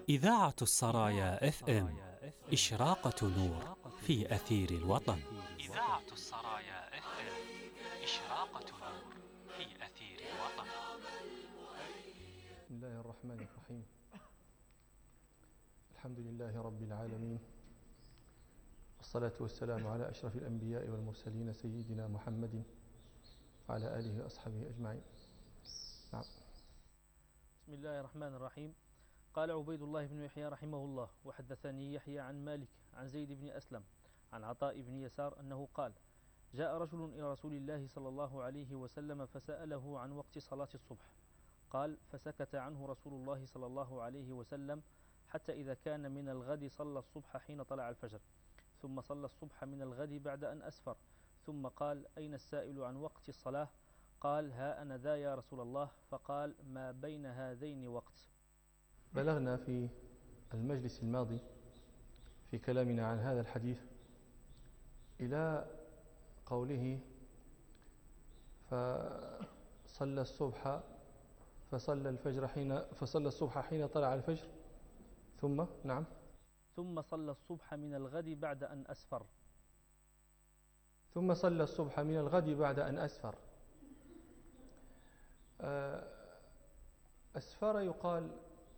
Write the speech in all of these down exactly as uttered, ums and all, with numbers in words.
إذاعة السرايا اف ام إشراقة نور في أثير الوطن. إذاعة السرايا اف ام إشراقة نور في أثير الوطن. بسم الله الرحمن الرحيم. الحمد لله رب العالمين، والصلاة والسلام على أشرف الأنبياء والمرسلين سيدنا محمد وعلى آله وأصحابه أجمعين. نعم. بسم الله الرحمن الرحيم. قال عبيد الله بن يحيى رحمه الله: وحدثني يحيى عن مالك عن زيد بن أسلم عن عطاء بن يسار أنه قال: جاء رجل إلى رسول الله صلى الله عليه وسلم فسأله عن وقت صلاة الصبح، قال: فسكت عنه رسول الله صلى الله عليه وسلم حتى إذا كان من الغد صلى الصبح حين طلع الفجر، ثم صلى الصبح من الغد بعد أن أسفر، ثم قال: أين السائل عن وقت الصلاة؟ قال: ها أنا ذا يا رسول الله. فقال: ما بين هذين وقت. بلغنا في المجلس الماضي في كلامنا عن هذا الحديث إلى قوله: فصلى الصبح فصلى الفجر حين فصلى الصبح حين طلع الفجر، ثم نعم ثم صلى الصبح من الغد بعد أن أسفر. ثم صلى الصبح من الغد بعد أن أسفر. أسفر يقال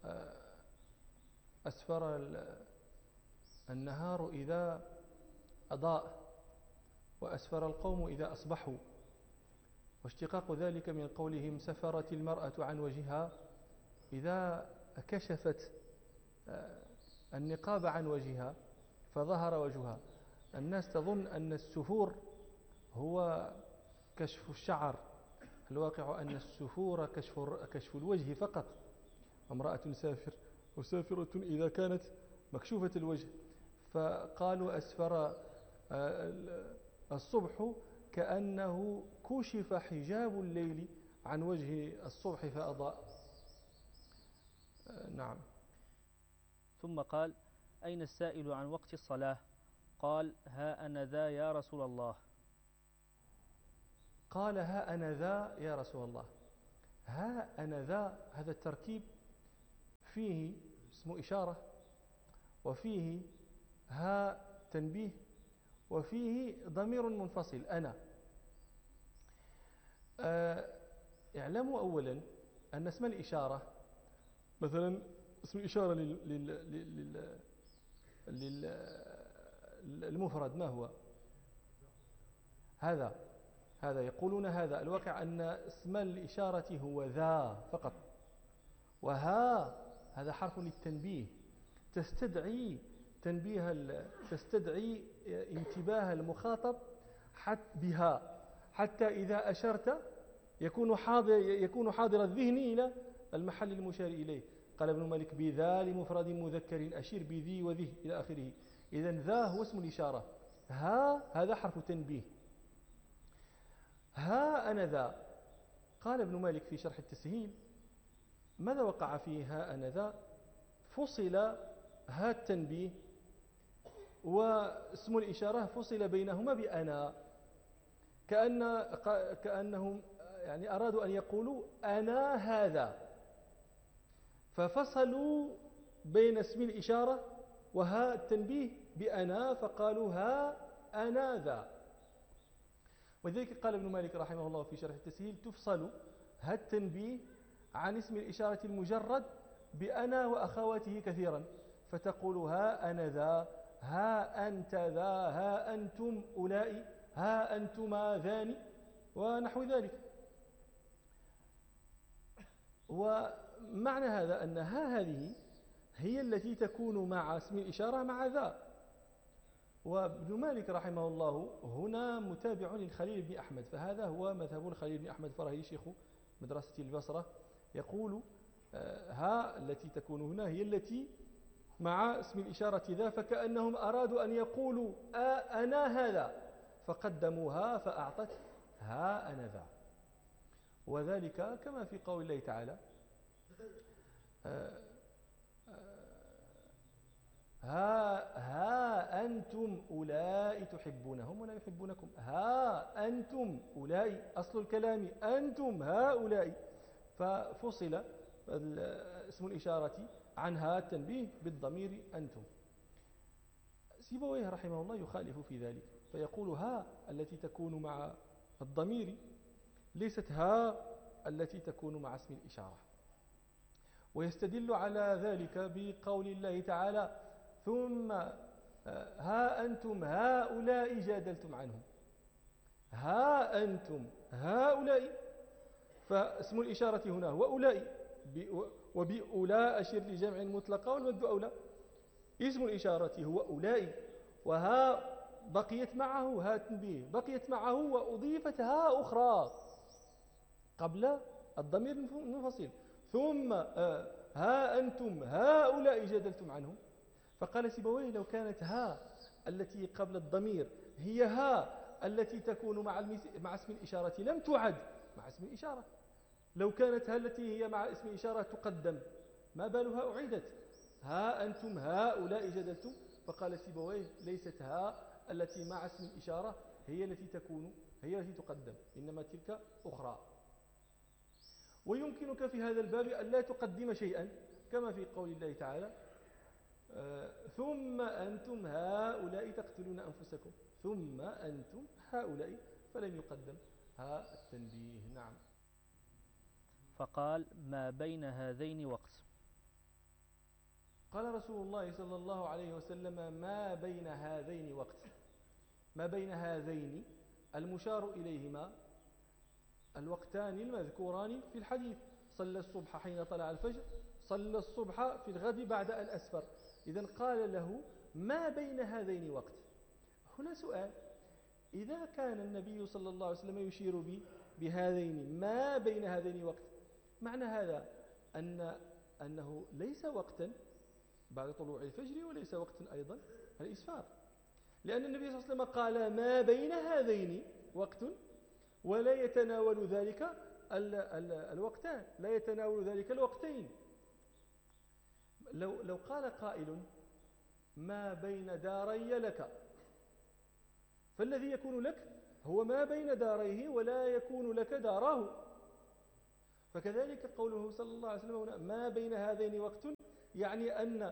أسفر النهار إذا أضاء، وأسفر القوم إذا أصبحوا، واشتقاق ذلك من قولهم: سفرت المرأة عن وجهها، إذا كشفت النقاب عن وجهها فظهر وجهها. الناس تظن أن السفور هو كشف الشعر، الواقع أن السفور كشف, كشف الوجه فقط. امرأة سافر وسافرة إذا كانت مكشوفة الوجه، فقالوا أسفر الصبح كأنه كشف حجاب الليل عن وجه الصبح فأضاء. نعم. ثم قال: أين السائل عن وقت الصلاة؟ قال: ها أنا ذا يا رسول الله. قال: ها أنا ذا يا رسول الله. ها أنا ذا، هذا التركيب فيه اسم إشارة، وفيه ها تنبيه، وفيه ضمير منفصل أنا. اعلموا أولا أن اسم الإشارة، مثلا اسم الإشارة للمفرد ما هو؟ هذا هذا يقولون هذا. الواقع أن اسم الإشارة هو ذا فقط، وها هذا حرف للتنبيه، تستدعي تنبيه تستدعي انتباه المخاطب حتى بها، حتى إذا أشرت يكون حاضر يكون حاضر الذهن إلى المحل المشار إليه. قال ابن مالك: بذا لمفرد مذكر أشير بذي وذي إلى آخره. إذن ذا هو اسم الإشارة، ها هذا حرف تنبيه. ها أنا ذا. قال ابن مالك في شرح التسهيل: ماذا وقع فيه ها أنا ذا؟ فصل ها التنبيه واسم الإشارة فصل بينهما بأنا، كأن كأنهم يعني أرادوا أن يقولوا أنا هذا، ففصلوا بين اسم الإشارة وها التنبيه بأنا، فقالوا ها أنا ذا. وذلك قال ابن مالك رحمه الله في شرح التسهيل: تفصل ها التنبيه عن اسم الإشارة المجرد بأنا وأخواته كثيرا، فتقول ها أنا ذا، ها أنت ذا، ها أنتم أولئي، ها أنتما ذاني، ونحو ذلك. ومعنى هذا أن ها هذه هي التي تكون مع اسم الإشارة مع ذا. وابن مالك رحمه الله هنا متابع للخليل بن أحمد، فهذا هو مذهب الخليل بن أحمد فرهي شيخ مدرسة البصرة، يقول ها التي تكون هنا هي التي مع اسم الإشارة ذا، فكأنهم أرادوا أن يقولوا أنا هذا، فقدموها فأعطت ها أنا ذا. وذلك كما في قول الله تعالى: ها ها أنتم أولئي تحبونهم ولا يحبونكم. ها أنتم أولئي، أصل الكلام أنتم هؤلاء، ففصل اسم الإشارة عنها التنبيه بالضمير أنتم. سيبويه رحمه الله يخالف في ذلك، فيقول ها التي تكون مع الضمير ليست ها التي تكون مع اسم الإشارة، ويستدل على ذلك بقول الله تعالى ثم ها أنتم هؤلاء جادلتم عنهم. ها أنتم هؤلاء، فاسم الإشارة هنا هو أولئك، وبأولاء أشر لجمع مطلقة والمد أولى. اسم الإشارة هو أولئك، وها بقيت معه ها تنبيه بقيت معه وأضيفت ها أخرى قبل الضمير المنفصل. ثم ها أنتم هؤلاء جادلتم عنهم. فقال سيبويه لو كانت ها التي قبل الضمير هي ها التي تكون مع مع اسم الإشارة لم تعد مع اسم الإشارة. لو كانت ها التي هي مع اسم الإشارة تقدم، ما بالها أعيدت؟ ها أنتم هؤلاء جادلتم. فقال سيبويه ليست ها التي مع اسم الإشارة هي التي تكون هي التي تقدم، إنما تلك أخرى. ويمكنك في هذا الباب أن لا تقدم شيئا، كما في قول الله تعالى آه ثم أنتم هؤلاء تقتلون أنفسكم، ثم أنتم هؤلاء، فلم يقدم ها التنبيه. نعم. فقال ما بين هذين وقت. قال رسول الله صلى الله عليه وسلم ما بين هذين وقت. ما بين هذين المشار إليهما الوقتان المذكوران في الحديث، صلى الصبح حين طلع الفجر، صلى الصبح في الغد بعد أن أسفر. إذن قال له ما بين هذين وقت. هنا سؤال، إذا كان النبي صلى الله عليه وسلم يشير بهذين ما بين هذين وقت، معنى هذا أن أنه ليس وقتا بعد طلوع الفجر وليس وقتا أيضا الإسفار، لأن النبي صلى الله عليه وسلم قال ما بين هذين وقت ولا يتناول ذلك ال ال الوقتان، لا يتناول ذلك الوقتين. لو, لو قال قائل ما بين داري لك، فالذي يكون لك هو ما بين داريه ولا يكون لك داراه. فكذلك قوله صلى الله عليه وسلم هنا ما بين هذين وقت، يعني أن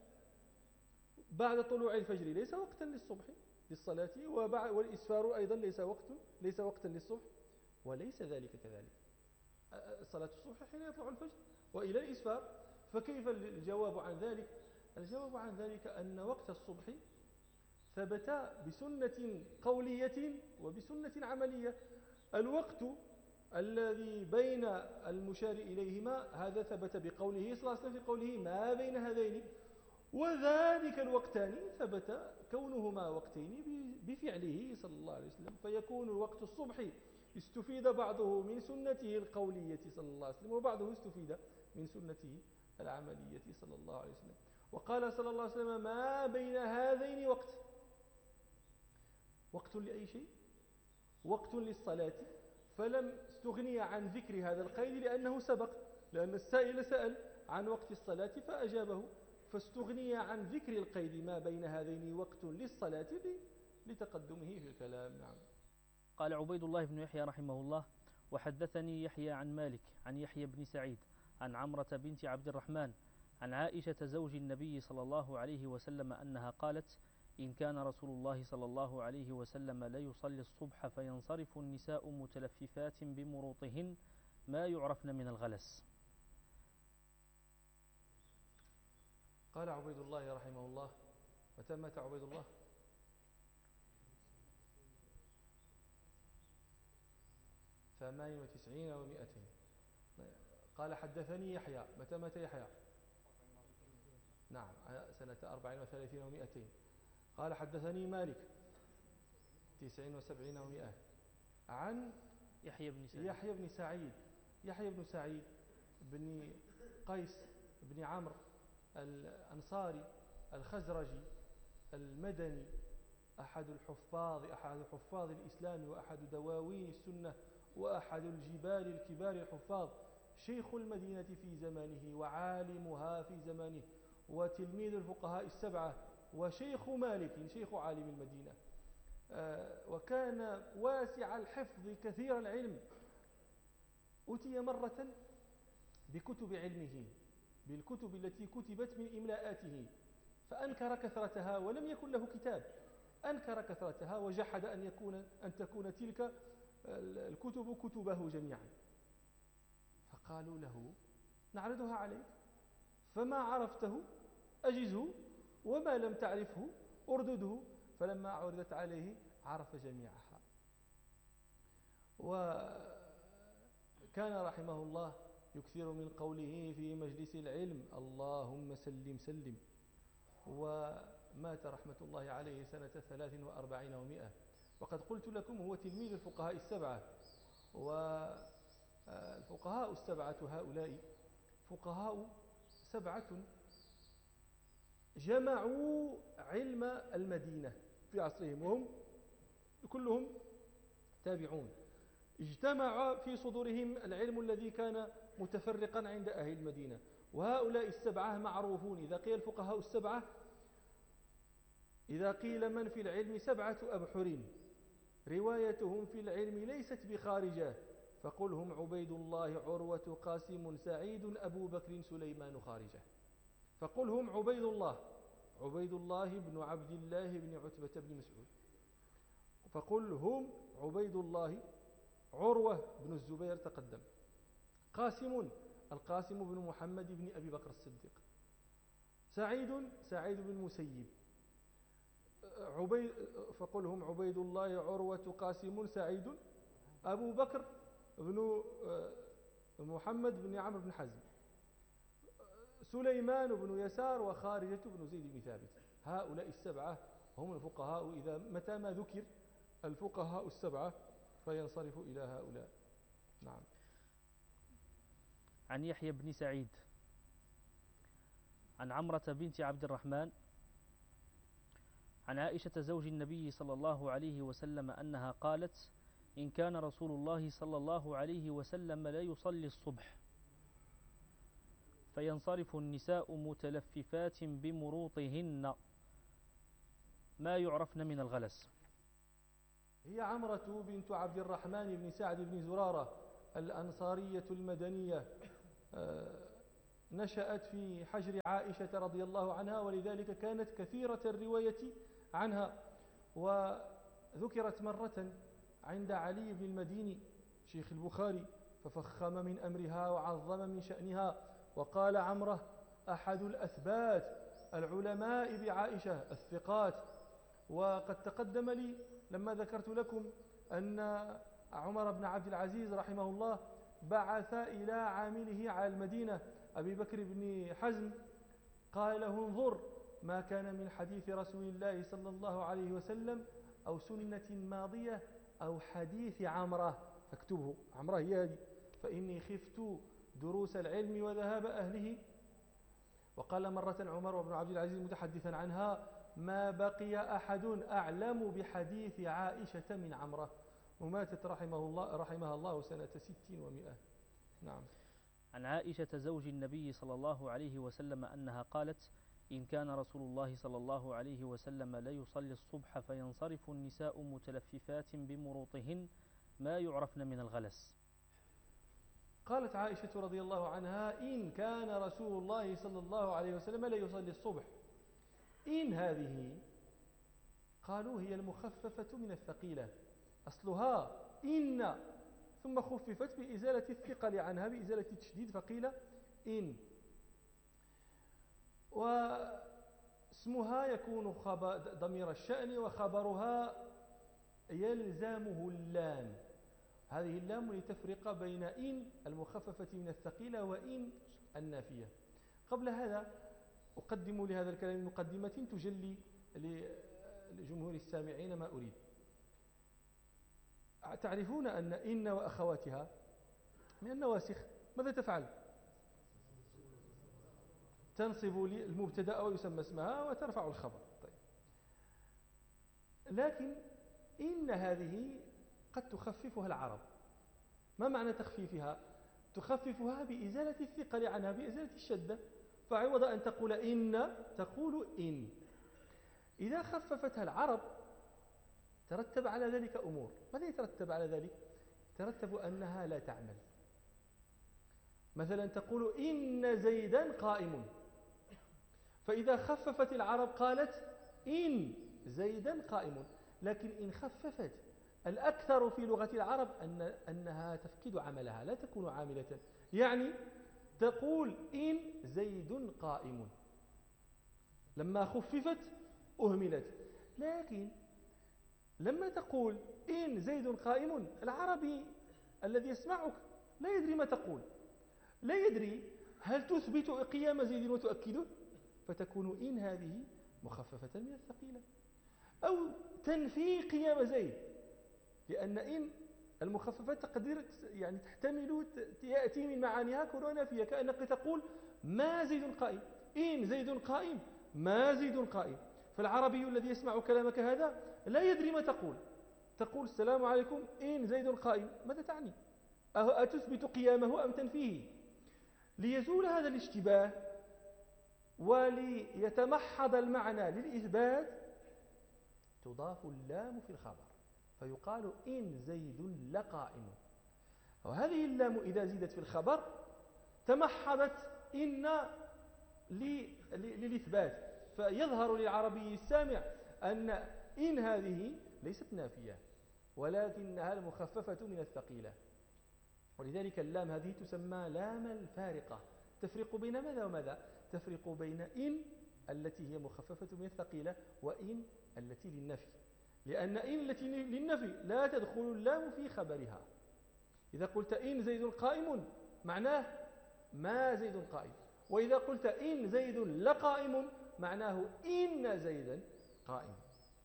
بعد طلوع الفجر ليس وقتا للصبح للصلاة، والإسفار أيضا ليس وقت ليس وقتا للصبح، وليس ذلك كذلك صلاة الصبح حين يطلع الفجر وإلى الإسفار. فكيف الجواب عن ذلك؟ الجواب عن ذلك أن وقت الصبح ثبت بسنة قولية وبسنة عملية. الوقت الذي بين المشار إليهما هذا ثبت بقوله صلى الله عليه وسلم في قوله ما بين هذين، وذلك الوقتان ثبت كونهما وقتين بفعله صلى الله عليه وسلم. فيكون وقت الصبح استفيد بعضه من سنته القولية صلى الله عليه وسلم، وبعضه استفيد من سنته العملية صلى الله عليه وسلم. وقال صلى الله عليه وسلم ما بين هذين وقت. وقت لأي شيء؟ وقت للصلاة، فلم استغني عن ذكر هذا القيد لأنه سبق، لأن السائل سأل عن وقت الصلاة فأجابه، فاستغني عن ذكر القيد ما بين هذين وقت للصلاة لتقدمه في الكلام. نعم. قال عبيد الله بن يحيى رحمه الله وحدثني يحيى عن مالك عن يحيى بن سعيد عن عمرة بنت عبد الرحمن عن عائشة زوج النبي صلى الله عليه وسلم أنها قالت إن كان رسول الله صلى الله عليه وسلم ليصلي الصبح فينصرف النساء متلففات بمروطهن ما يعرفن من الغلس. قال عبيد الله رحمه الله متى مات عبيد الله؟ ثمان وتسعين ومئتين. قال حدثني يحيى متى مات يحيى؟ نعم سنة أربعين وثلاثين ومئتين. قال حدثني مالك تسعين وسبعين ومئة عن يحيى بن سعيد يحيى بن سعيد يحيى بن سعيد بن قيس بن عمرو الأنصاري الخزرجي المدني، أحد الحفاظ أحد حفاظ الإسلام وأحد دواوين السنة وأحد الجبال الكبار الحفاظ، شيخ المدينة في زمانه وعالمها في زمانه وتلميذ الفقهاء السبعة وشيخ مالك شيخ عالم المدينة. آه وكان واسع الحفظ كثير العلم. أتي مرة بكتب علمه بالكتب التي كتبت من إملاءاته، فأنكر كثرتها ولم يكن له كتاب، أنكر كثرتها وجحد أن يكون أن تكون تلك الكتب كتبه جميعا. فقالوا له نعرضها عليك، فما عرفته أجزه وما لم تعرفه أردده. فلما عرضت عليه عرف جميعها. وكان رحمه الله يكثر من قوله في مجلس العلم اللهم سلم سلم. ومات رحمة الله عليه سنة ثلاث وأربعين ومئة، وقد قلت لكم هو تلميذ الفقهاء السبعة. والفقهاء السبعة هؤلاء فقهاء سبعة جمعوا علم المدينة في عصرهم، وهم كلهم تابعون. اجتمع في صدورهم العلم الذي كان متفرقا عند أهل المدينة. وهؤلاء السبعة معروفون. إذا قيل الفقهاء السبعة، إذا قيل من في العلم سبعة أبحر روايتهم في العلم ليست بخارجة، فقل هم عبيد الله عروة قاسم سعيد أبو بكر سليمان خارجة. فقل هم عبيد الله، عبيد الله بن عبد الله بن عتبة بن مسعود. فقل هم عبيد الله عروة بن الزبير تقدم، قاسم القاسم بن محمد بن أبي بكر الصديق، سعيد سعيد بن المسيب، عبيد فقل هم عبيد الله عروة قاسم سعيد أبو بكر بن محمد بن عمرو بن حزم، سليمان بن يسار، وخارجة بن زيد بن ثابت. هؤلاء السبعة هم الفقهاء. إذا متى ما ذكر الفقهاء السبعة فينصرف إلى هؤلاء. نعم. عن يحيى بن سعيد عن عمرة بنت عبد الرحمن عن عائشة زوج النبي صلى الله عليه وسلم أنها قالت: إن كان رسول الله صلى الله عليه وسلم لا يصلي الصبح فينصرف النساء متلففات بمروطهن ما يعرفن من الغلس. هي عمرة بنت عبد الرحمن بن سعد بن زرارة الأنصارية المدنية، نشأت في حجر عائشة رضي الله عنها، ولذلك كانت كثيرة الرواية عنها. وذكرت مرة عند علي بن المديني شيخ البخاري ففخم من أمرها وعظم من شأنها، وقال عمرة أحد الأثبات العلماء بعائشة الثقات. وقد تقدم لي لما ذكرت لكم أن عمر بن عبد العزيز رحمه الله بعث إلى عامله على المدينة أبي بكر بن حزم، قال له: انظر ما كان من حديث رسول الله صلى الله عليه وسلم أو سنة ماضية أو حديث عمرة فاكتبه. عمرة هي هذه، فإني خفت دروس العلم وذهاب أهله. وقال مرة عمر بن عبد العزيز متحدثا عنها: ما بقي أحد أعلم بحديث عائشة من عمرة. وماتت رحمه الله رحمها الله سنة ست ومئة. نعم. عن عائشة زوج النبي صلى الله عليه وسلم أنها قالت: إن كان رسول الله صلى الله عليه وسلم لا يصلي الصبح فينصرف النساء متلففات بمروطهن ما يعرفن من الغلس. قالت عائشة رضي الله عنها: إن كان رسول الله صلى الله عليه وسلم لا يصلي الصبح. إن هذه قالوا هي المخففة من الثقيلة، أصلها إن ثم خففت بإزالة الثقل عنها بإزالة التشديد فقيل إن. واسمها يكون ضمير الشأن وخبرها يلزمه اللام. هذه اللام لتفرق بين إن المخففة من الثقيلة وإن النافية. قبل هذا أقدم لهذا الكلام مقدمة تجلي لجمهور السامعين ما أريد. تعرفون أن إن وأخواتها من النواسخ ماذا تفعل؟ تنصب المبتدأ ويسمى اسمها وترفع الخبر. طيب. لكن إن هذه قد تخففها العرب. ما معنى تخفيفها؟ تخففها بإزالة الثقل عنها بإزالة الشدة، فعوض أن تقول إن تقول إن. إذا خففتها العرب ترتب على ذلك أمور. ماذا يترتب على ذلك؟ ترتب أنها لا تعمل. مثلا تقول إن زيدا قائم، فإذا خففت العرب قالت إن زيدا قائم. لكن إن خففت الأكثر في لغة العرب أن أنها تفقد عملها، لا تكون عاملة، يعني تقول إن زيد قائم، لما خففت أهملت. لكن لما تقول إن زيد قائم، العربي الذي يسمعك لا يدري ما تقول، لا يدري هل تثبت قيام زيد وتؤكده، فتكون إن هذه مخففة من الثقيلة، أو تنفي قيام زيد، لأن إن المخففة تقدر يعني تحتمل يأتي من معانيها كونها نافية، كأنك تقول ما زيد قائم، إن زيد قائم ما زيد قائم. فالعربي الذي يسمع كلامك هذا لا يدري ما تقول، تقول السلام عليكم إن زيد قائم، ماذا تعني؟ أتثبت قيامه أم تنفيه؟ ليزول هذا الاشتباه وليتمحض المعنى للإثبات تضاف اللام في الخبر، فيقال إن زيد لقائم. وهذه اللام إذا زيدت في الخبر تمحضت إن للإثبات، فيظهر للعربي السامع أن إن هذه ليست نافية ولكنها المخففة من الثقيلة. ولذلك اللام هذه تسمى لام الفارقة، تفرق بين ماذا وماذا؟ تفرق بين إن التي هي مخففة من الثقيلة وإن التي للنفي، لأن إن التي للنفي لا تدخل اللام في خبرها. إذا قلت إن زيد قائم معناه ما زيد قائم، وإذا قلت إن زيد لقائم معناه إن زيدا قائم.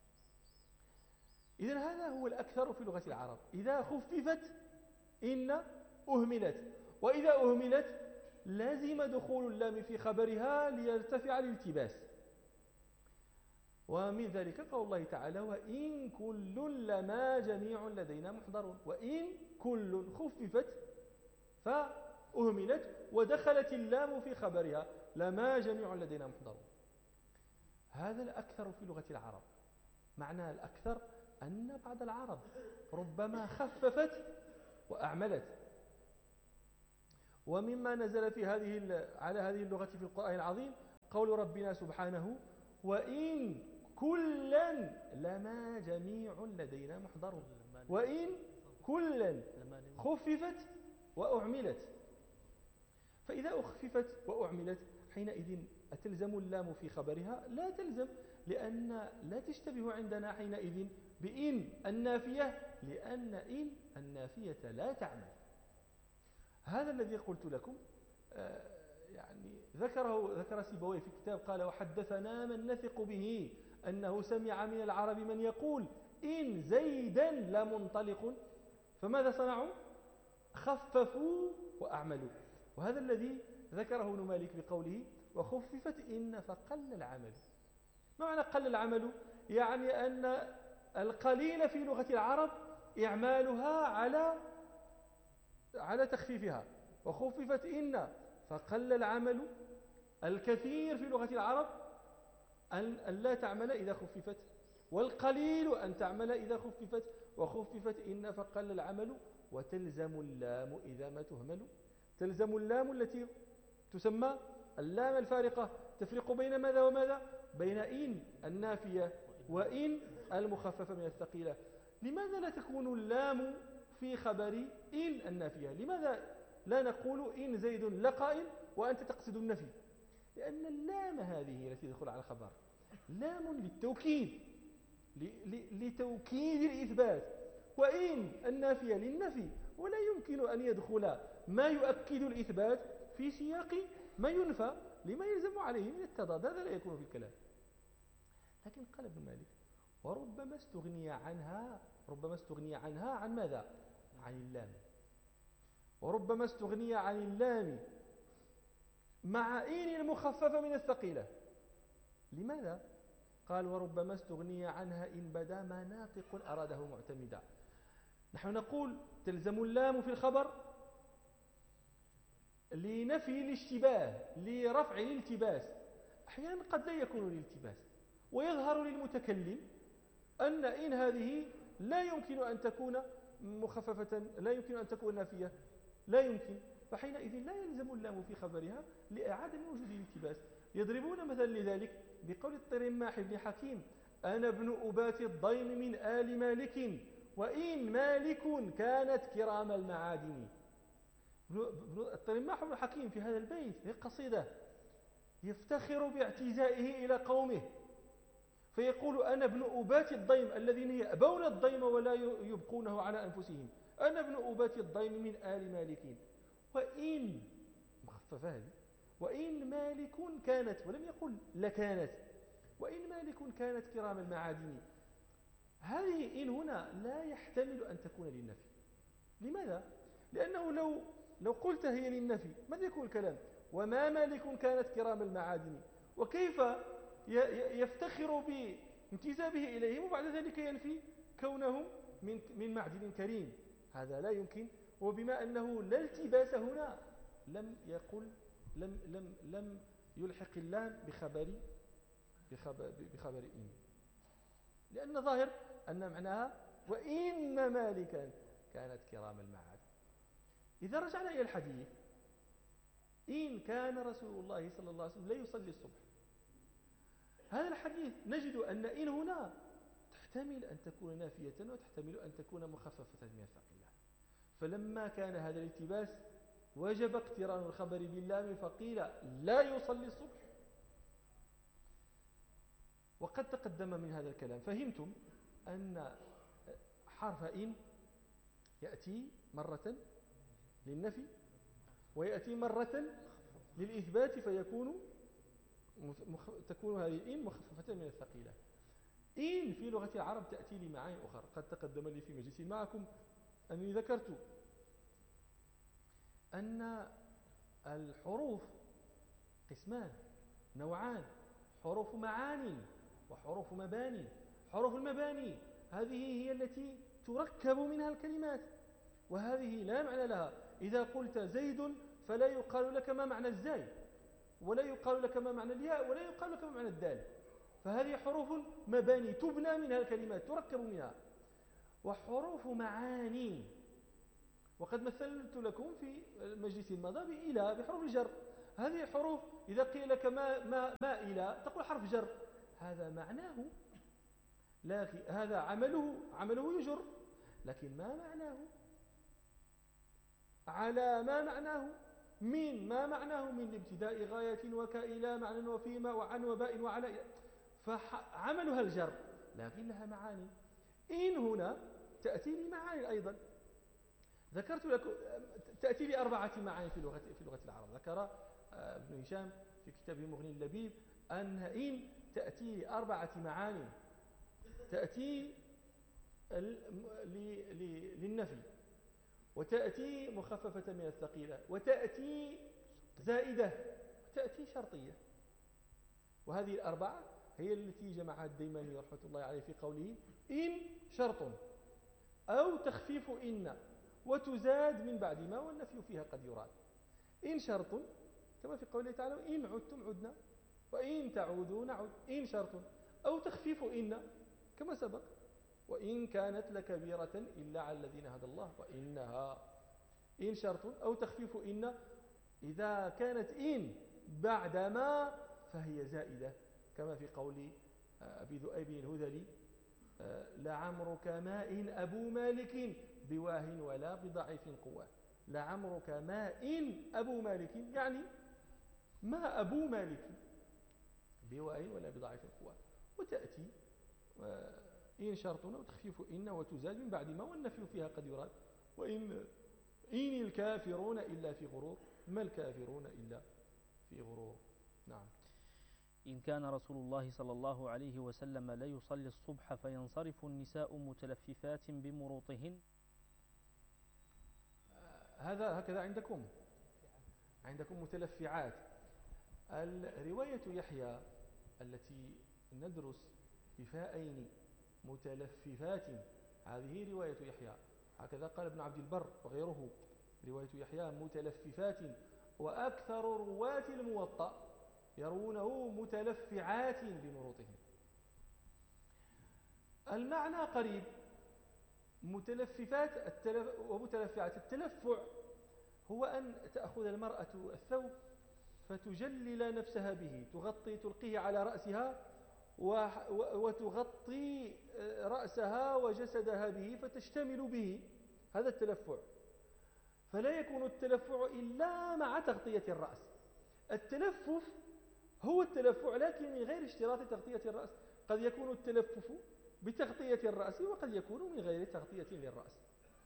إذن هذا هو الأكثر في لغة العرب، إذا خففت إن أهملت، وإذا أهملت لازم دخول اللام في خبرها ليرتفع الالتباس. ومن ذلك قول الله تعالى وإن كل لما جميع لدينا محضرون، وإن كل خففت فأهملت ودخلت اللام في خبرها لما جميع لدينا محضرون. هذا الأكثر في لغة العرب. معنى الأكثر أن بعض العرب ربما خففت وأعملت. ومما نزل في هذه على هذه اللغة في القرآن العظيم قول ربنا سبحانه وإن كلا لما جميع لدينا محضرون، وإن كلا خففت وأعملت. فإذا أخففت وأعملت حينئذ أتلزم اللام في خبرها؟ لا تلزم، لأن لا تشتبه عندنا حينئذ بإن النافية، لأن إن النافية لا تعمل. هذا الذي قلت لكم آه يعني ذكره ذكر سيبويه في كتاب، قال وحدثنا من نثق به أنه سمع من العرب من يقول إن زيدا لمنطلق، فماذا صنعوا؟ خففوا وأعملوا. وهذا الذي ذكره ابن مالك بقوله وخففت إن فقل العمل. ما معنى قل العمل؟ يعني أن القليل في لغة العرب إعمالها على على تخفيفها، وخففت إن فقل العمل. الكثير في لغة العرب أن لا تعمل إذا خففت، والقليل أن تعمل إذا خففت، وخففت إن فقل العمل. وتلزم اللام إذا ما تهمل، تلزم اللام التي تسمى اللام الفارقة، تفرق بين ماذا وماذا؟ بين إن النافية وإن المخففة من الثقيلة. لماذا لا تكون اللام في خبر إن النافية؟ لماذا لا نقول إن زيد لقائم وأنت تقصد النفي؟ لأن اللام هذه التي تدخل على الخبر لام للتوكيد، لتوكيد الإثبات، وإن النافية للنفي، ولا يمكن أن يدخل ما يؤكد الإثبات في سياق ما ينفى لما يلزم عليه من التضاد، هذا لا يكون في الكلام. لكن قال ابن مالك وربما استغني عنها، ربما استغني عنها عن ماذا؟ عن اللام. وربما استغني عن اللام مع إن المخففة من الثقيلة. لماذا؟ قال وربما استغني عنها إن بدا ما ناطق أراده معتمدا. نحن نقول تلزم اللام في الخبر لنفي الاشتباه، لرفع الالتباس. أحيانا قد لا يكون الالتباس، ويظهر للمتكلم أن إن هذه لا يمكن أن تكون مخففة، لا يمكن أن تكون نافية، لا يمكن، فحينئذ لا يلزم اللام في خبرها لعدم وجود الالتباس. يضربون مثلا لذلك بقول الطرماح بن حكيم: أنا ابن أبات الضيم من آل مالك وإن مالك كانت كرام المعادن. الطرماح بن حكيم في هذا البيت هي قصيدة يفتخر باعتزائه إلى قومه، فيقول: أنا ابن أبات الضيم الذين يأبون الضيم ولا يبقونه على أنفسهم، أنا ابن أبات الضيم من آل مالك وإن مخففة هذه وإن مالك كانت، ولم يقل لكانت، وإن مالك كانت كرام المعادن. هذه إن هنا لا يحتمل أن تكون للنفي. لماذا؟ لأنه لو لو قلت هي للنفي ماذا يكون الكلام؟ وما مالك كانت كرام المعادن، وكيف يفتخر بانتسابه إليهم وبعد ذلك ينفي كونهم من من معدن كريم؟ هذا لا يمكن. وبما أنه لا التباس هنا لم يقل لم لم لم يلحق اللام بخبر بخبر, بخبر إن، لأن ظاهر أن معناها وإن مالكا كانت كرام المعادن. إذا رجعنا إلى الحديث: إن كان رسول الله صلى الله عليه وسلم لا يصلي الصبح، هذا الحديث نجد أن إن هنا تحتمل أن تكون نافية وتحتمل أن تكون مخففة من الثقيلة. فلما كان هذا الالتباس وجب اقتران الخبر باللام فقيل لا يصلي الصبح. وقد تقدم من هذا الكلام فهمتم أن حرف إن يأتي مرة للنفي ويأتي مرة للإثبات، فيكون مخ... تكون هذه الإن مخففة من الثقيلة. إن في لغة العرب تأتي لمعاني أخرى. قد تقدم لي في مجلس معكم أني ذكرت أن الحروف قسمان نوعان: حروف معان وحروف مباني. حروف المباني هذه هي التي تركب منها الكلمات، وهذه لا معنى لها. إذا قلت زيد فلا يقال لك ما معنى الزاي، ولا يقال لك ما معنى الياء، ولا يقال لك ما معنى الدال. فهذه حروف مباني تبنى منها الكلمات تركب منها. وحروف معاني، وقد مثلت لكم في المجلس الماضي بإلى بحروف الجر. هذه الحروف إذا قيل لك ما, ما, ما إلى تقول حرف جر، هذا معناه لا هذا عمله عمله يجر، لكن ما معناه على ما معناه من ما معناه من ابتداء غاية وكإلى معنى وفيما وعن وباء وعلى، فعملها الجر لكن لها معاني. إن هنا تأتي لمعاني أيضا. ذكرت لكم تأتي لأربعة معاني في لغة في لغة العرب. ذكر ابن هشام في كتابه مغني اللبيب أن إن تأتي لأربعة معاني. تأتي للنفي، وتأتي مخففة من الثقيلة، وتأتي زائدة، وتأتي شرطية. وهذه الأربعة هي التي جمعها الديماني رحمة الله عليه في قوله: إن شرط أو تخفيف إن وتزاد من بعد ما والنفي فيها قد يراد. إن شرط كما في قوله تعالى: إن عدتم عدنا وإن تعودوا نعود. إن شرط أو تخفيف إن كما سبق: وإن كانت لكبيرة إلا على الذين هدى الله وإنها. إن شرط أو تخفيف إن إذا كانت إن بعد ما فهي زائدة، كما في قول أبي ذؤيب الهذلي: لعمرك ما إن أبو مالك بواه ولا بضعيف قوة. لعمرك ما إن أبو مالك يعني ما أبو مالك بواه ولا بضعيف قوة. وتأتي إن شرط أو تخفيف إن وتزاد من بعد ما والنفي فيها قد يراد. وإن إن الكافرون إلا في غرور، ما الكافرون إلا في غرور. نعم. إن كان رسول الله صلى الله عليه وسلم لا يصلي الصبح فينصرف النساء متلففات بمروطهن. هذا هكذا عندكم عندكم متلفعات. الرواية يحيى التي ندرس بفاءين متلففات، هذه رواية يحيى، هكذا قال ابن عبد البر وغيره. رواية يحيى متلففات، وأكثر رواة الموطأ يرونه متلفعات بمروطهم. المعنى قريب. متلففات التلف ومتلفعات. التلفع هو أن تأخذ المرأة الثوب فتجلل نفسها به، تغطي تلقيه على رأسها وتغطي رأسها وجسدها به فتشتمل به، هذا التلفع. فلا يكون التلفع إلا مع تغطية الرأس. التلفف هو التلفع لكن من غير اشتراط تغطية الرأس، قد يكون التلفف بتغطية الرأس وقد يكون من غير تغطية للرأس.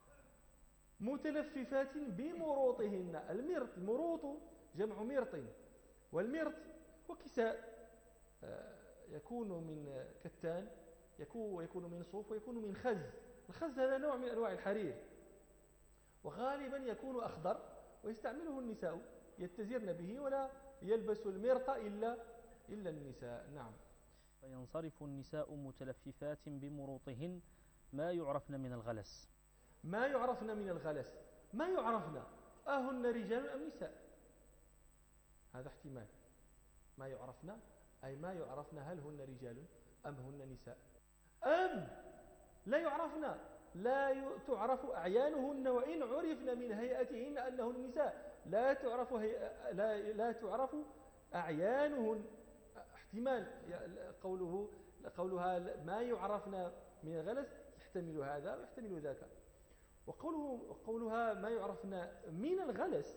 متلففات بمروطهن، المرط، المروط جمع مرط، والمرط هو كساء يكون من كتان ويكون من صوف ويكون من خز. الخز هذا نوع من أنواع الحرير، وغالبا يكون أخضر ويستعمله النساء يتزرن به، ولا يلبس المرط إلا إلا النساء. نعم. فينصرف النساء متلففات بمروطهن ما يعرفن من الغلس. ما يعرفن من الغلس، ما يعرفن أهن رجال أم نساء؟ هذا احتمال. ما يعرفن أي ما يعرفن هل هن رجال أم هن نساء، أم لا يعرفن، لا تعرف أعيانهن وإن عرفن من هيئتهن أنهن نساء، لا تعرف لا, لا تعرف أعيانهن. احتمال قوله قولها ما يعرفن من الغلس يحتمل هذا ويحتمل ذاك. وقوله قولها ما يعرفن من الغلس،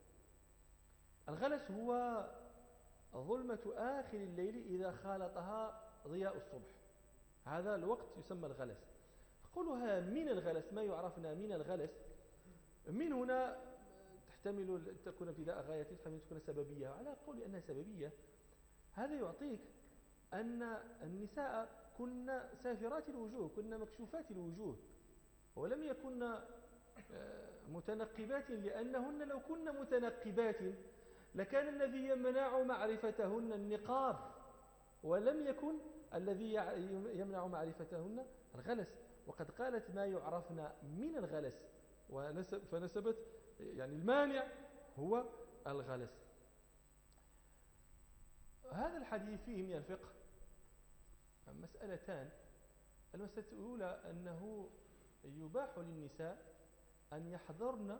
الغلس هو ظلمة آخر الليل إذا خالطها ضياء الصبح، هذا الوقت يسمى الغلس. قولها من الغلس، ما يعرفنا من الغلس، من هنا تحتمل تكون ابتداء غاية، تحتمل تكون سببية. على قول أنها سببية هذا يعطيك أن النساء كن سافرات الوجوه، كن مكشوفات الوجوه، ولم يكن متنقبات، لأنهن لو كن متنقبات لكان الذي يمنع معرفتهن النقاب، ولم يكن الذي يمنع معرفتهن الغلس. وقد قالت ما يعرفن من الغلس، فنسبت يعني المانع هو الغلس. هذا الحديث فيه من الفقه مسألتان. المسألة الأولى أنه يباح للنساء أن يحضرن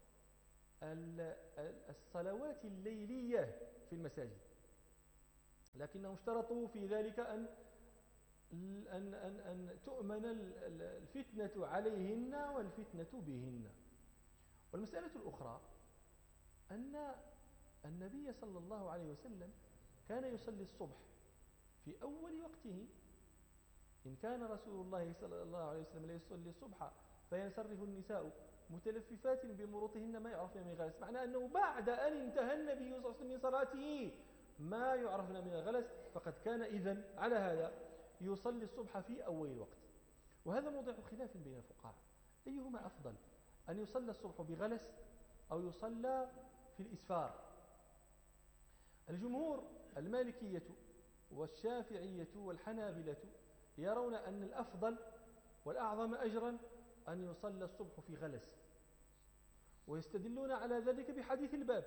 الصلوات الليلية في المساجد، لكنهم اشترطوا في ذلك أن أن أن أن تؤمن الفتنة عليهن والفتنة بهن. والمسألة الأخرى أن النبي صلى الله عليه وسلم كان يصلي الصبح في أول وقته. إن كان رسول الله صلى الله عليه وسلم لا يصلي الصبح فينصرف النساء متلففات بمروطهن ما يعرفن من الغلس، معنى أنه بعد أن انتهى النبي صلى الله عليه وسلم من صلاته ما يعرفن من الغلس، فقد كان إذن على هذا يصلي الصبح في أول الوقت. وهذا موضع خلاف بين الفقهاء، أيهما أفضل، أن يصلى الصبح بغلس أو يصلى في الإسفار؟ الجمهور المالكية والشافعية والحنابلة يرون أن الأفضل والأعظم أجرا أن يصلى الصبح في غلس، ويستدلون على ذلك بحديث الباب.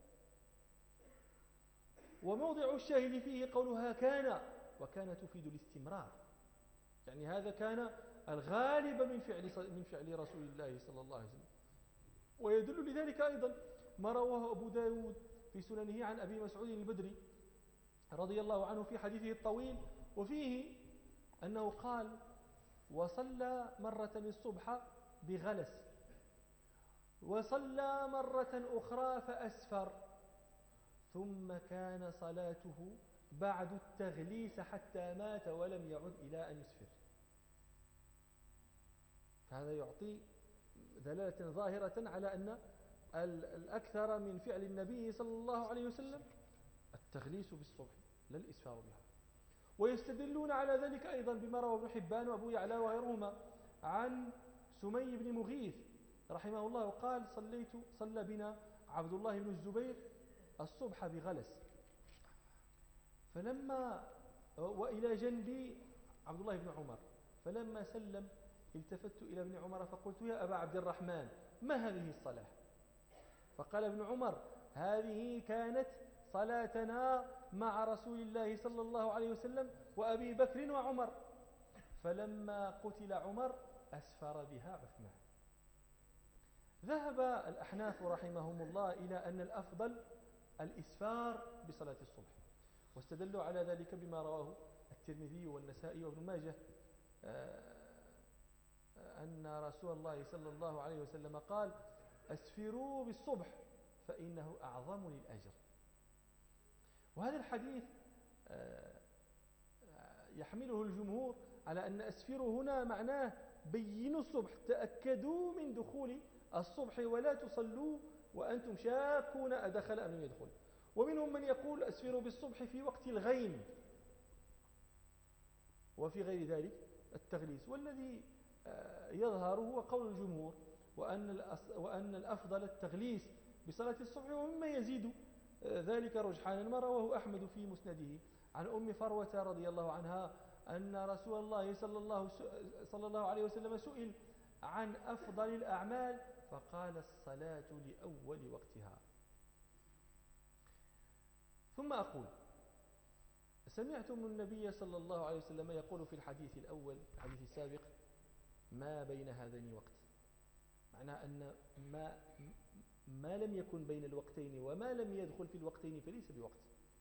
وموضع الشاهد فيه قولها كان، وكان تفيد الاستمرار، يعني هذا كان الغالب من فعل من فعل رسول الله صلى الله عليه وسلم. ويدل لذلك أيضا ما رواه أبو داود في سننه عن أبي مسعود البدري رضي الله عنه في حديثه الطويل، وفيه أنه قال وصلى مرة الصبح بغلس، وصلى مرة أخرى فأسفر، ثم كان صلاته بعد التغليس حتى مات ولم يعد إلى أن يسفر. فهذا يعطي دلالة ظاهرة على أن الأكثر من فعل النبي صلى الله عليه وسلم التغليس بالصبح لا الإسفار بها. ويستدلون على ذلك أيضا بما روى ابن حبان وأبو يعلى وغيرهما عن سمي بن مغيث رحمه الله قال صليت صلى بنا عبد الله بن الزبير الصبح بغلس، فلما وإلى جنبي عبد الله بن عمر، فلما سلم التفت إلى ابن عمر فقلت يا أبا عبد الرحمن ما هذه الصلاة؟ فقال ابن عمر هذه كانت صلاتنا مع رسول الله صلى الله عليه وسلم وأبي بكر وعمر، فلما قتل عمر أسفر بها عثمان. ذهب الأحناف رحمهم الله إلى أن الأفضل الإسفار بصلاة الصبح، واستدلوا على ذلك بما رواه الترمذي والنسائي وابن ماجه أن رسول الله صلى الله عليه وسلم قال: أسفروا بالصبح فإنه أعظم للأجر. وهذا الحديث يحمله الجمهور على أن أسفروا هنا معناه بينوا الصبح، تأكدوا من دخول الصبح ولا تصلوا وأنتم شاكون أدخل أم لم يدخل. ومنهم من يقول أسفروا بالصبح في وقت الغيم وفي غير ذلك التغليس. والذي يظهر هو قول الجمهور، وأن وأن الأفضل التغليس بصلاة الصبح، ومما يزيد ذلك رجحانا ما رواه أحمد في مسنده عن أم فروة رضي الله عنها أن رسول الله صلى الله, صلى الله عليه وسلم سئل عن أفضل الأعمال فقال: الصلاة لأول وقتها. ثم أقول: سمعتم النبي صلى الله عليه وسلم يقول في الحديث الأول الحديث السابق: ما بين هذين وقت، معناه أن ما, ما لم يكن بين الوقتين وما لم يدخل في الوقتين فليس بوقت.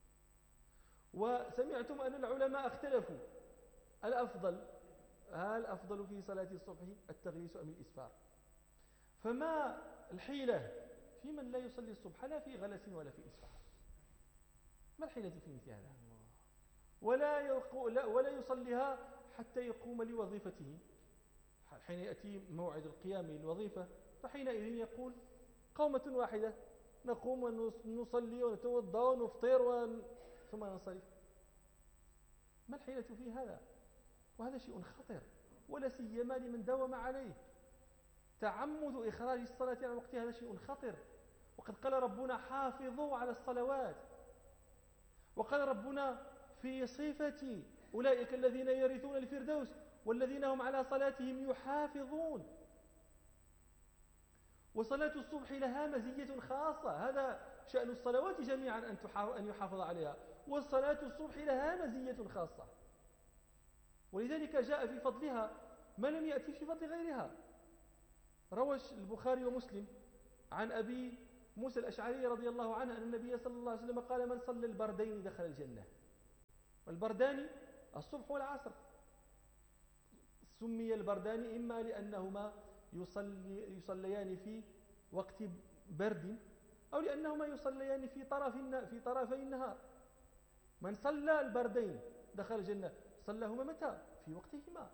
وسمعتم أن العلماء اختلفوا الأفضل، هل الأفضل في صلاة الصبح التغليس أم الإسفار؟ فما الحيلة في من لا يصلي الصبح لا في غلس ولا في إسفار؟ ما الحيلة في مثل هذا؟ ولا, ولا يصليها حتى يقوم لوظيفته، حين يأتي موعد القيام للوظيفة فحينئذ يقول: قومة واحدة نقوم ونصلي ونتوضأ ونفطر ون... ثم ننصرف. ما الحيلة في هذا؟ وهذا شيء خطر، ولا سيما لمن داوم عليه. تعمد إخراج الصلاة عن وقتها هذا شيء خطر. وقد قال ربنا: حافظوا على الصلوات. وقال ربنا في صفة أولئك الذين يرثون الفردوس والذين هم على صلاتهم يحافظون. وصلاة الصبح لها مزية خاصة، هذا شأن الصلوات جميعا أن يحافظ عليها، والصلاة الصبح لها مزية خاصة، ولذلك جاء في فضلها ما لم يأتي في فضل غيرها. روى البخاري ومسلم عن أبي موسى الأشعري رضي الله عنه أن النبي صلى الله عليه وسلم قال: من صلى البردين دخل الجنة. والبردان الصبح والعصر، سمي البردان إما لأنهما يصلي يصليان في وقت برد، أو لأنهما يصليان في طرف في طرفي النهار. من صلى البردين دخل الجنة، صلىهما متى؟ في وقتهما.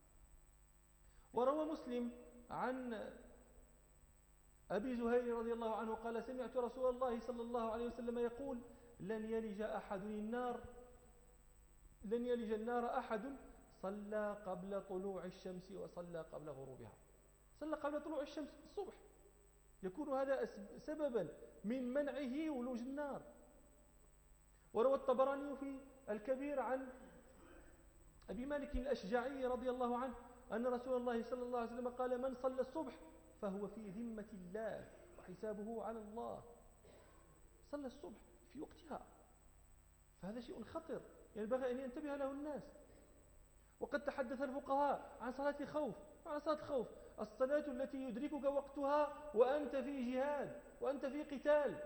وروى مسلم عن أبي زهير رضي الله عنه قال: سمعت رسول الله صلى الله عليه وسلم يقول: لن يلج أحد النار لن يلج النار أحد صلى قبل طلوع الشمس وصلى قبل غروبها. صلى قبل طلوع الشمس الصبح، يكون هذا سببا من منعه ولوج النار. وروى الطبراني في الكبير عن أبي مالك الأشجعي رضي الله عنه أن رسول الله صلى الله عليه وسلم قال: من صلى الصبح فهو في ذمة الله وحسابه على الله. صلى الصبح في وقتها، فهذا شيء خطر ينبغي أن ينتبه له الناس. وقد تحدث الفقهاء عن صلاة الخوف. عن صلاة الخوف: الصلاة التي يدركك وقتها وأنت في جهاد وأنت في قتال.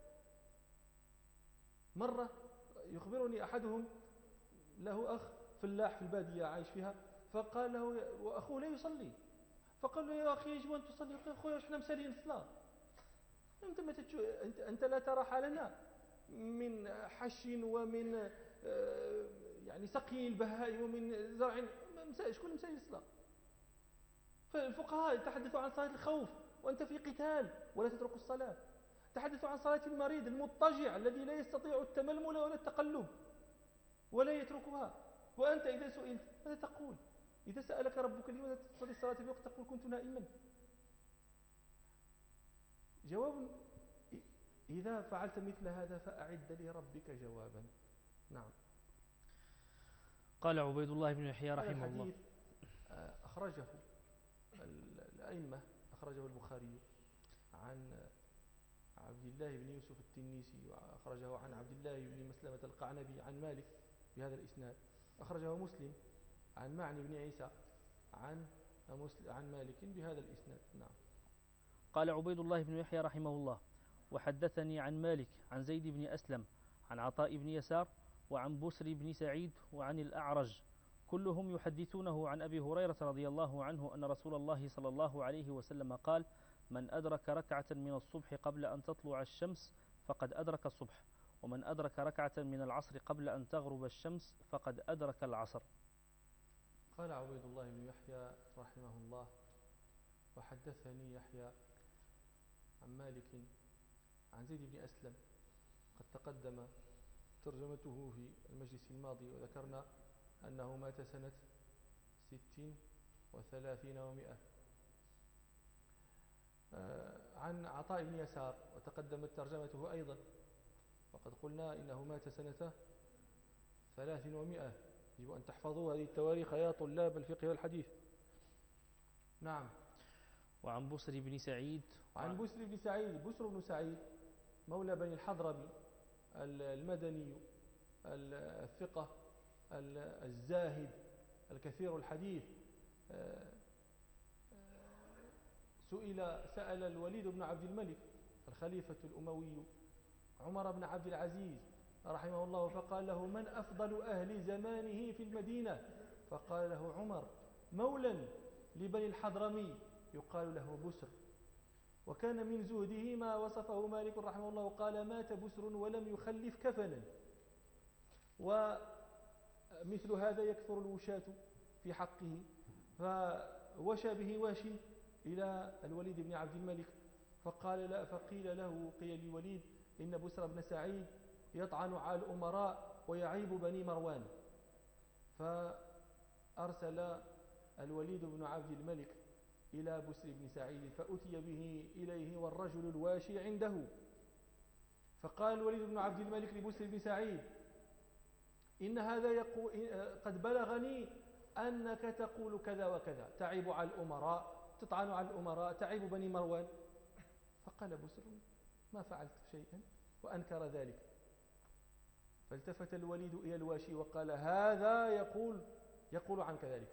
مرة يخبرني أحدهم له أخ فلاح في البادية عايش فيها، فقال له وأخوه لا يصلي، فقال له: يا أخي يجب أن تصلي. قال: أخوي إحنا مسالين الصلاة، أنت, أنت, أنت لا ترى حالنا من حش ومن يعني سقي البهائم ومن زرع، شكون مسالين الصلاة؟ فالفقهاء تحدثوا عن صلاة الخوف وأنت في قتال ولا تترك الصلاة. تحدثوا عن صلاة المريض المضطجع الذي لا يستطيع التململ ولا التقلب ولا يتركها، وأنت إذا سئلت ماذا تقول؟ إذا سألك ربك لماذا تصلي الصلاة في وقت تقول: كنت نائما. جواب: إذا فعلت مثل هذا فأعد لربك جوابا. نعم. قال عبيد الله بن يحيى رحمه الله: الحديث أخرجه الأئمة، أخرجه البخاري عن عبد الله بن يوسف التنيسي، وأخرجه عن عبد الله بن مسلمة القعنبي عن مالك بهذا الإسناد. أخرجه مسلم عن معني بن عيسى عن عن مالك بهذا الإسناد. نعم. قال عبيد الله بن يحيى رحمه الله: وحدثني عن مالك عن زيد بن أسلم عن عطاء بن يسار وعن بسر بن سعيد وعن الأعرج كلهم يحدثونه عن أبي هريرة رضي الله عنه أن رسول الله صلى الله عليه وسلم قال: من أدرك ركعة من الصبح قبل أن تطلع الشمس فقد أدرك الصبح، ومن أدرك ركعة من العصر قبل أن تغرب الشمس فقد أدرك العصر. قال عبيد الله بن يحيى رحمه الله: وحدثني يحيى عن مالك عن زيد بن أسلم، قد تقدم ترجمته في المجلس الماضي، وذكرنا أنه مات سنة ست وثلاثين ومئة. عن عطاء بن يسار وتقدمت ترجمته أيضا، وقد قلنا إنه مات سنة ثلاث ومئة. يجب أن تحفظوا هذه التواريخ يا طلاب الفقه والحديث. نعم. وعن بسر بن سعيد عن بسر بن سعيد بسر بن سعيد مولى بني الحضرمي المدني الثقة الزاهد الكثير الحديث. سئل سأل الوليد بن عبد الملك الخليفة الأموي عمر بن عبد العزيز رحمه الله، فقال له: من أفضل أهل زمانه في المدينة؟ فقال له عمر: مولا لبني الحضرمي يقال له بسر. وكان من زهده ما وصفه مالك رحمه الله، قال: مات بسر ولم يخلف كفنا. ومثل هذا يكثر الوشاة في حقه، فوشى به واش إلى الوليد بن عبد الملك، فقال لا فقيل له قيل للوليد: إن بسر بن سعيد يطعن على الأمراء ويعيب بني مروان. فأرسل الوليد بن عبد الملك إلى بسر بن سعيد، فأتي به إليه والرجل الواشي عنده. فقال الوليد بن عبد الملك لبسر بن سعيد: إن هذا يقول قد بلغني أنك تقول كذا وكذا، تعيب على الأمراء، تطعن على الأمراء، تعيب بني مروان. فقال بسر: ما فعلت شيئا، وأنكر ذلك. فالتفت الوليد إلى الواشي وقال: هذا يقول يقول عنك ذلك.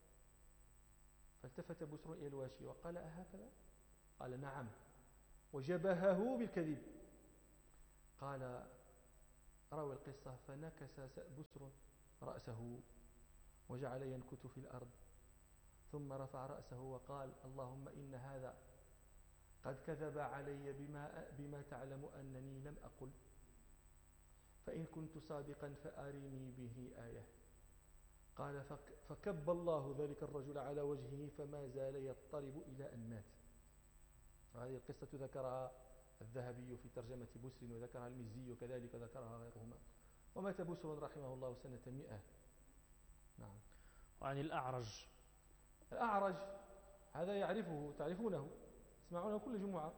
فالتفت بسر إلى الواشي وقال: أهكذا؟ قال: نعم. وجبهه بالكذب. قال روى القصة: فنكس بسر رأسه وجعل ينكت في الأرض، ثم رفع رأسه وقال: اللهم إن هذا قد كذب علي بما, بما تعلم أنني لم أقل، فإن كنت صادقا فأرني به آية. قال: فكب الله ذلك الرجل على وجهه فما زال يضطرب إلى أن مات. وهذه القصة ذكرها الذهبي في ترجمة بسر، وذكرها المزي كذلك، وذكرها غيرهما. ومات بسر رحمه الله سنة مئة. نعم. وعن الأعرج الأعرج هذا يعرفه، تعرفونه، تسمعونه كل جمعة.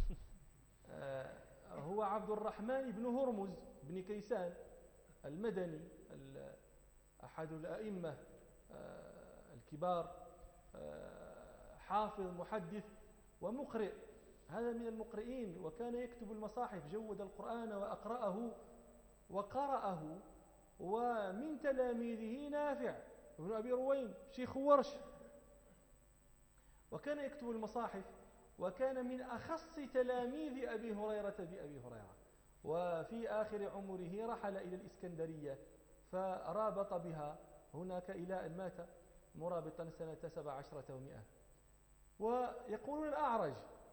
هو عبد الرحمن بن هرمز بن كيسان المدني، أحد الأئمة الكبار، حافظ محدث ومقرئ. هذا من المقرئين، وكان يكتب المصاحف، جود القرآن وأقرأه وقرأه. ومن تلاميذه نافع بن أبي رويم شيخ ورش، وكان يكتب المصاحف، وكان من أخص تلاميذ أبي هريرة بأبي هريرة. وفي آخر عمره رحل إلى الإسكندرية فرابط بها هناك إلى أن مات مرابطا سنة سبع عشرة ومئة. ويقولون الأعرج.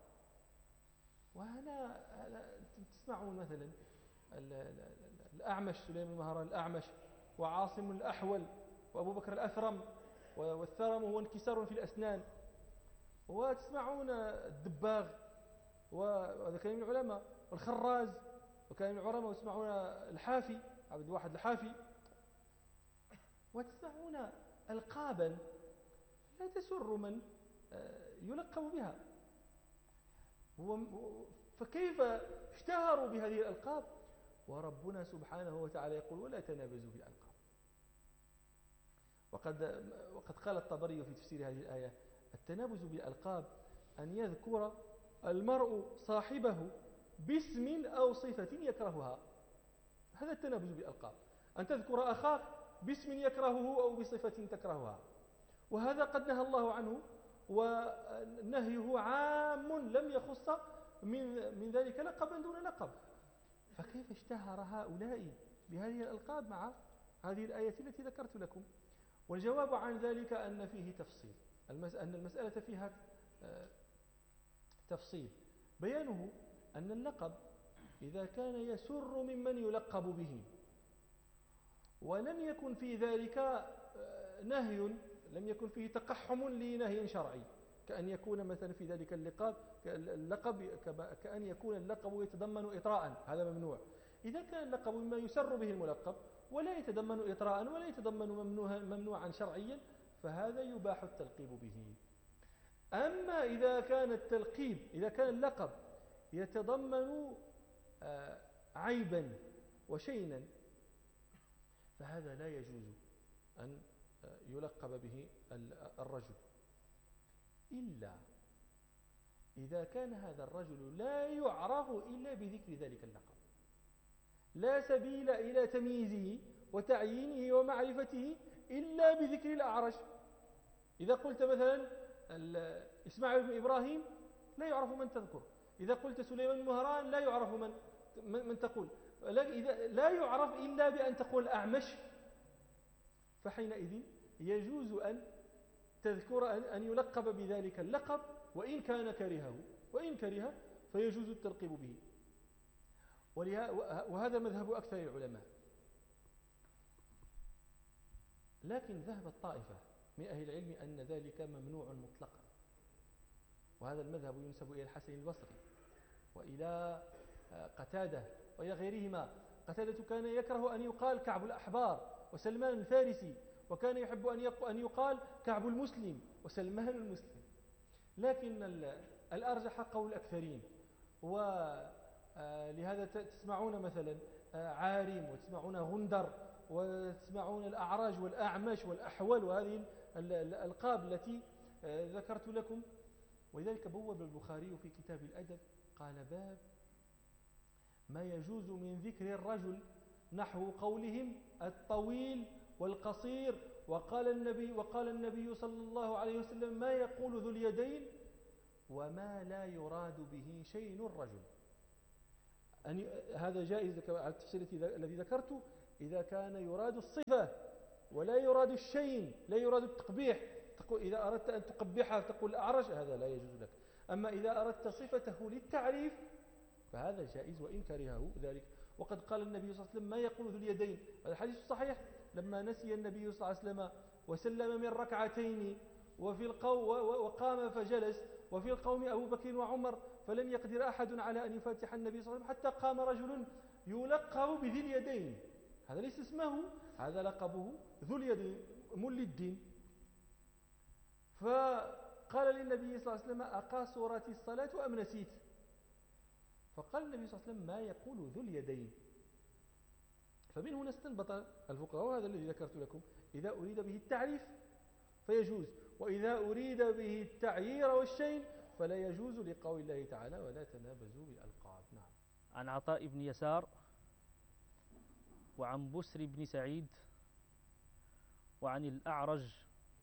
وهنا تسمعون مثلا الأعمش سليم المهران الأعمش، وعاصم الأحول، وأبو بكر الأثرم، والثرم هو انكسار في الأسنان. وتسمعون الدباغ، وهذا كان من العلماء، والخراز وكان من العلماء، وتسمعون الحافي عبد الواحد الحافي، وتسمعون ألقابا لا تسر من يلقب بها. فكيف اشتهروا بهذه الألقاب؟ وربنا سبحانه وتعالى يقول: ولا تنابزوا بالألقاب. وقد وقد قال الطبري في تفسير هذه الآية: التنابز بالألقاب أن يذكر المرء صاحبه باسم أو صفة يكرهها. هذا التنابز بالألقاب، أن تذكر أخاك باسم يكرهه أو بصفة تكرهها. وهذا قد نهى الله عنه ونهيه عام لم يخص من من ذلك لقبا دون لقب، فكيف اشتهر هؤلاء بهذه الألقاب مع هذه الآية التي ذكرت لكم؟ والجواب عن ذلك أن فيه تفصيل، أن المسألة فيها تفصيل. بيانه أن اللقب إذا كان يسر ممن يلقب به ولم يكن في ذلك نهي، لم يكن فيه تقحم لنهي شرعي، كأن يكون مثلا في ذلك اللقب اللقب كأن يكون اللقب يتضمن إطراء، هذا ممنوع. إذا كان اللقب مما يسر به الملقب ولا يتضمن إطراء ولا يتضمن ممنوعا شرعيا، فهذا يباح التلقيب به. أما إذا كان التلقيب إذا كان اللقب يتضمن عيبا وشينا، فهذا لا يجوز أن يلقب به الرجل، إلا إذا كان هذا الرجل لا يعرف إلا بذكر ذلك اللقب، لا سبيل إلى تمييزه وتعيينه ومعرفته إلا بذكر الأعرج. إذا قلت مثلا إسماعيل بن إبراهيم لا يعرف من تذكر، إذا قلت سليمان بن مهران لا يعرف من من تقول، إذا لا يعرف إلا بأن تقول أعمش، فحينئذ يجوز أن تذكر أن يلقب بذلك اللقب وإن كان كرهه، وإن كره فيجوز التلقيب به. وهذا مذهب أكثر العلماء. لكن ذهبت طائفة من أهل العلم أن ذلك ممنوع مطلقا، وهذا المذهب ينسب إلى الحسن البصري وإلى قتادة وإلى غيرهما. قتادة كان يكره أن يقال كعب الأحبار وسلمان الفارسي، وكان يحب أن يقال كعب المسلم وسلمان المسلم. لكن الأرجح قول الأكثرين، ولهذا تسمعون مثلا عارم وتسمعون غندر وتسمعون الأعراج والأعمش والأحول وهذه الألقاب التي ذكرت لكم. ولذلك بوب البخاري في كتاب الأدب قال: باب ما يجوز من ذكر الرجل نحو قولهم الطويل والقصير، وقال النبي وقال النبي صلى الله عليه وسلم: ما يقول ذو اليدين، وما لا يراد به شيء الرجل. أن هذا جائز على التفسير الذي ذكرته إذا كان يراد الصفة ولا يراد الشيء، لا يراد التقبيح. تقول إذا أردت أن تقبحها تقول أعرج، هذا لا يجوز لك. أما إذا أردت صفته للتعريف فهذا جائز وإن كرهه ذلك. وقد قال النبي صلى الله عليه وسلم: ما يقول ذو اليدين. هذا الحديث الصحيح لما نسي النبي صلى الله عليه وسلم وسلم من ركعتين وفي القوم وقام فجلس وفي القوم أبو بكر وعمر، فلم يقدر أحد على أن يفاتح النبي صلى الله عليه وسلم حتى قام رجل يلقب بذي اليدين. هذا ليس اسمه، هذا لقبه ذو اليدين مل الدين. فقال للنبي صلى الله عليه وسلم: أقاصرت الصلاة أم نسيت؟ فقال النبي صلى الله عليه وسلم: ما يقول ذو اليدين. فمن هنا استنبط الفقهاء، وهذا الذي ذكرت لكم، إذا أريد به التعريف فيجوز، وإذا أريد به التعيير والشين فلا يجوز، لقول الله تعالى: ولا تنابزوا بالألقاب. نعم. عن عطاء بن يسار وعن بسر بن سعيد وعن الأعرج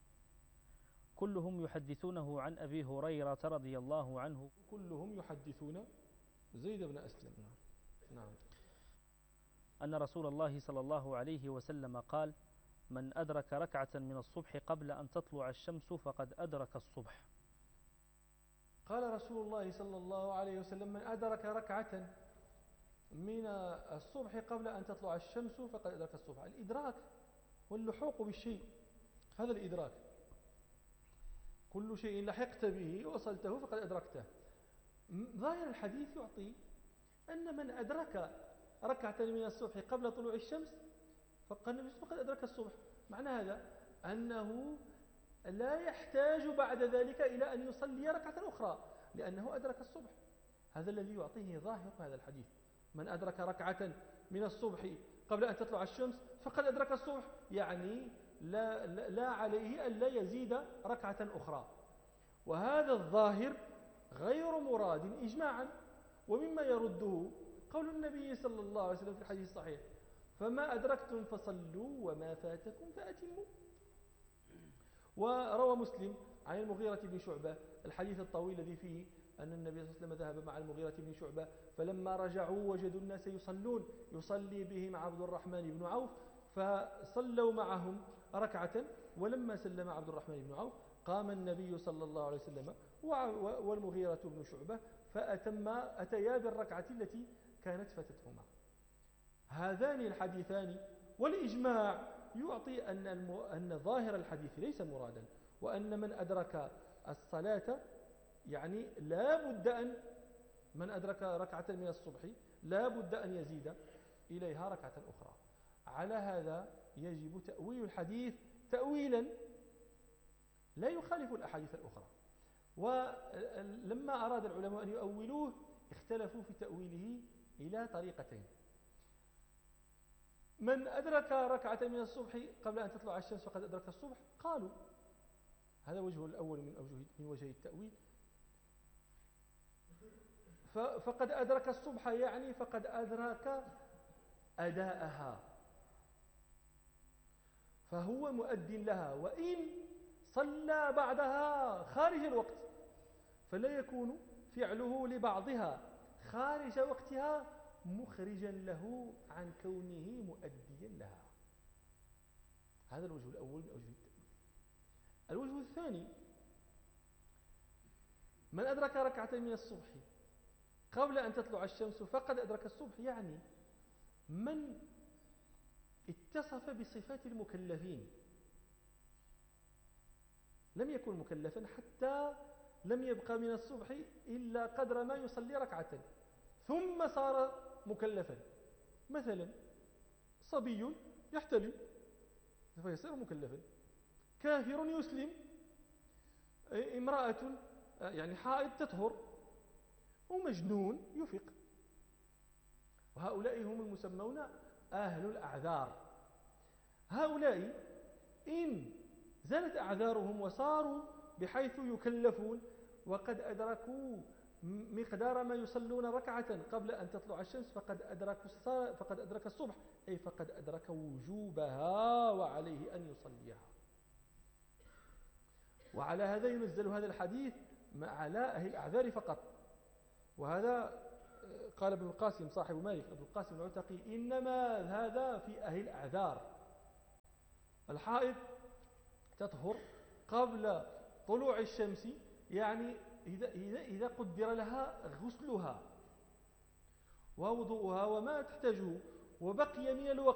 كلهم يحدثونه عن أبي هريرة رضي الله عنه. كلهم يحدثون زيد بن أسلم. نعم. أن رسول الله صلى الله عليه وسلم قال: من أدرك ركعة من الصبح قبل أن تطلع الشمس فقد أدرك الصبح. قال رسول الله صلى الله عليه وسلم: من أدرك ركعة من الصبح قبل أن تطلع الشمس فقد أدرك الصبح. الإدراك واللحوق بالشيء، هذا الإدراك. كل شيء لحقت به وصلته فقد أدركته. ظاهر الحديث يعطي أن من أدرك ركعة من الصبح قبل طلوع الشمس فقد أدرك الصبح. معنى هذا أنه لا يحتاج بعد ذلك إلى أن يصلي ركعة أخرى لأنه أدرك الصبح. هذا الذي يعطيه ظاهر هذا الحديث: من أدرك ركعة من الصبح قبل أن تطلع الشمس فقد أدرك الصبح، يعني لا, لا, لا عليه أن لا يزيد ركعة أخرى. وهذا الظاهر غير مراد إجماعا. ومما يرده قول النبي صلى الله عليه وسلم في الحديث الصحيح: فما أدركتم فصلوا وما فاتكم فأتموا. وروى مسلم عن المغيرة بن شعبة الحديث الطويل الذي فيه أن النبي صلى الله عليه وسلم ذهب مع المغيرة بن شعبة، فلما رجعوا وجدوا الناس يصلون، يصلي بهم عبد الرحمن بن عوف، فصلوا معهم ركعة، ولما سلم عبد الرحمن بن عوف قام النبي صلى الله عليه وسلم والمغيرة بن شعبة فأتما أتيا بالركعة التي كانت فاتتهما. هذان الحديثان والإجماع يعطي أن, أن ظاهر الحديث ليس مرادا، وأن من أدرك الصلاة يعني لا بد أن من أدرك ركعة من الصبح لا بد أن يزيد إليها ركعة أخرى. على هذا يجب تأويل الحديث تأويلا لا يخالف الأحاديث الأخرى. ولما أراد العلماء أن يؤولوه اختلفوا في تأويله إلى طريقتين. من أدرك ركعة من الصبح قبل أن تطلع الشمس فقد أدرك الصبح، قالوا هذا وجه الأول من أوجه من وجه التأويل، فقد أدرك الصبح يعني فقد أدرك أداءها، فهو مؤد لها، وإن صلى بعدها خارج الوقت فلا يكون فعله لبعضها خارج وقتها مخرجا له عن كونه مؤديا لها. هذا الوجه الأول من أوجه التأويل. الوجه الثاني، من أدرك ركعة من الصبح قبل أن تطلع الشمس فقد أدرك الصبح، يعني من اتصف بصفات المكلفين، لم يكن مكلفا حتى لم يبقى من الصبح إلا قدر ما يصلي ركعة ثم صار مكلفا. مثلا صبي يحتلم فيصير مكلفا، كافر يسلم، امرأة يعني حائض تطهر، ومجنون يفق. وهؤلاء هم المسمون أهل الأعذار. هؤلاء إن زالت أعذارهم وصاروا بحيث يكلفون وقد أدركوا مقدار ما يصلون ركعة قبل أن تطلع الشمس فقد أدركوا فقد أدرك الصبح، أي فقد أدرك وجوبها وعليه أن يصليها. وعلى هذا ينزل هذا الحديث على أهل الأعذار فقط. وهذا قال ابن القاسم صاحب مالك ابن القاسم العتقي إنما هذا في أهل الأعذار. الحائض تطهر قبل طلوع الشمس، يعني إذا, إذا, إذا قدر لها غسلها ووضوءها وما تحتاجه وبقي من الوقت